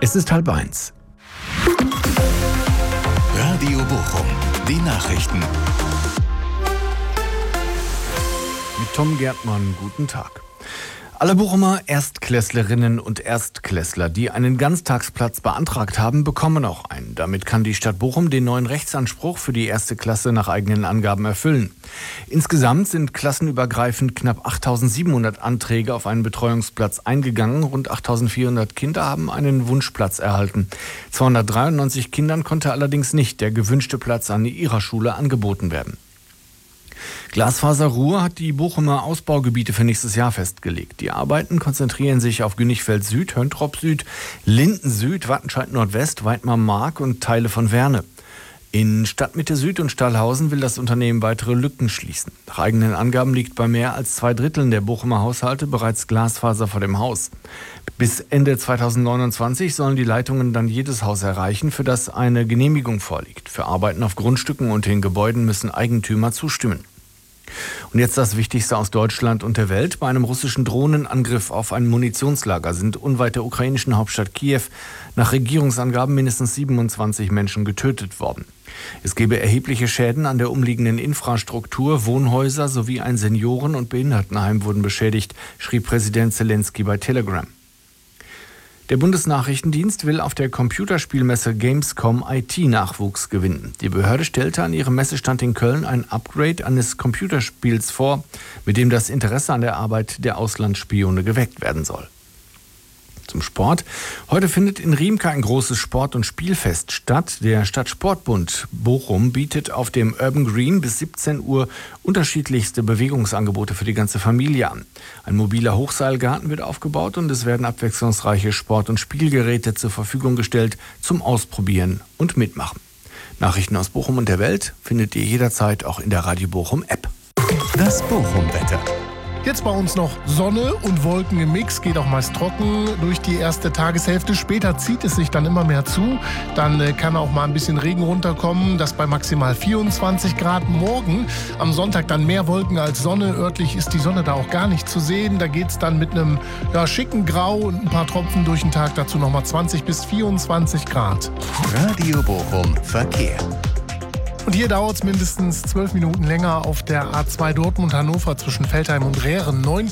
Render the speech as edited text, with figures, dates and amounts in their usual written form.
Es ist 12:30. Radio Bochum, die Nachrichten. Mit Tom Gärtmann, guten Tag. Alle Bochumer Erstklässlerinnen und Erstklässler, die einen Ganztagsplatz beantragt haben, bekommen auch einen. Damit kann die Stadt Bochum den neuen Rechtsanspruch für die erste Klasse nach eigenen Angaben erfüllen. Insgesamt sind klassenübergreifend knapp 8.700 Anträge auf einen Betreuungsplatz eingegangen. Rund 8.400 Kinder haben einen Wunschplatz erhalten. 293 Kindern konnte allerdings nicht der gewünschte Platz an ihrer Schule angeboten werden. Glasfaser Ruhr hat die Bochumer Ausbaugebiete für nächstes Jahr festgelegt. Die Arbeiten konzentrieren sich auf Günnichfeld Süd, Höntrop Süd, Linden Süd, Wattenscheid Nordwest, Weidmar-Mark und Teile von Werne. In Stadtmitte Süd und Stallhausen will das Unternehmen weitere Lücken schließen. Nach eigenen Angaben liegt bei mehr als 2/3 der Bochumer Haushalte bereits Glasfaser vor dem Haus. Bis Ende 2029 sollen die Leitungen dann jedes Haus erreichen, für das eine Genehmigung vorliegt. Für Arbeiten auf Grundstücken und in Gebäuden müssen Eigentümer zustimmen. Und jetzt das Wichtigste aus Deutschland und der Welt. Bei einem russischen Drohnenangriff auf ein Munitionslager sind unweit der ukrainischen Hauptstadt Kiew nach Regierungsangaben mindestens 27 Menschen getötet worden. Es gebe erhebliche Schäden an der umliegenden Infrastruktur, Wohnhäuser sowie ein Senioren- und Behindertenheim wurden beschädigt, schrieb Präsident Zelensky bei Telegram. Der Bundesnachrichtendienst will auf der Computerspielmesse Gamescom IT-Nachwuchs gewinnen. Die Behörde stellte an ihrem Messestand in Köln ein Upgrade eines Computerspiels vor, mit dem das Interesse an der Arbeit der Auslandsspione geweckt werden soll. Zum Sport. Heute findet in Riemke ein großes Sport- und Spielfest statt. Der Stadtsportbund Bochum bietet auf dem Urban Green bis 17 Uhr unterschiedlichste Bewegungsangebote für die ganze Familie an. Ein mobiler Hochseilgarten wird aufgebaut und es werden abwechslungsreiche Sport- und Spielgeräte zur Verfügung gestellt zum Ausprobieren und Mitmachen. Nachrichten aus Bochum und der Welt findet ihr jederzeit auch in der Radio Bochum App. Das Bochum-Wetter. Jetzt bei uns noch Sonne und Wolken im Mix, geht auch meist trocken durch die erste Tageshälfte. Später zieht es sich dann immer mehr zu. Dann kann auch mal ein bisschen Regen runterkommen, das bei maximal 24 Grad. Morgen am Sonntag dann mehr Wolken als Sonne. Örtlich ist die Sonne da auch gar nicht zu sehen. Da geht es dann mit einem schicken Grau und ein paar Tropfen durch den Tag. Dazu nochmal 20 bis 24 Grad. Radio Bochum Verkehr. Und hier dauert es mindestens 12 Minuten länger auf der A2 Dortmund-Hannover zwischen Veltheim und Rehren.